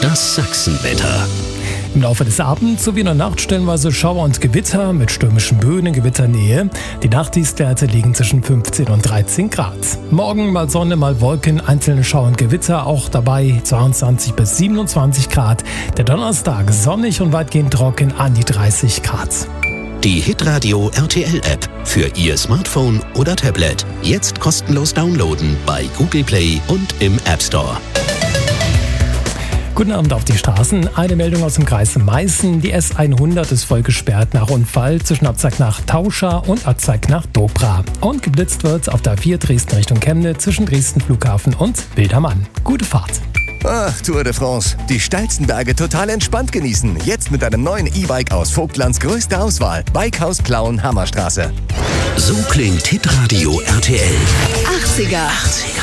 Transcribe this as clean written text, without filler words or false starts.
Das Sachsenwetter. Im Laufe des Abends sowie in der Nacht stellenweise Schauer und Gewitter mit stürmischen Böen in Gewitternähe. Die Nachttiefstwerte liegen zwischen 15 und 13 Grad. Morgen mal Sonne, mal Wolken, einzelne Schauer und Gewitter, auch dabei 22 bis 27 Grad. Der Donnerstag sonnig und weitgehend trocken an die 30 Grad. Die Hitradio RTL-App für Ihr Smartphone oder Tablet. Jetzt kostenlos downloaden bei Google Play und im App Store. Guten Abend auf die Straßen. Eine Meldung aus dem Kreis Meißen. Die S100 ist voll gesperrt nach Unfall zwischen Abzweig nach Tauscha und Abzweig nach Dobra. Und geblitzt wird auf der A4 Dresden Richtung Chemnitz zwischen Dresden Flughafen und Wildermann. Gute Fahrt. Ach, Tour de France. Die steilsten Berge total entspannt genießen. Jetzt mit einem neuen E-Bike aus Vogtlands größter Auswahl. Bikehaus Plauen, Hammerstraße. So klingt Hitradio RTL. 80er.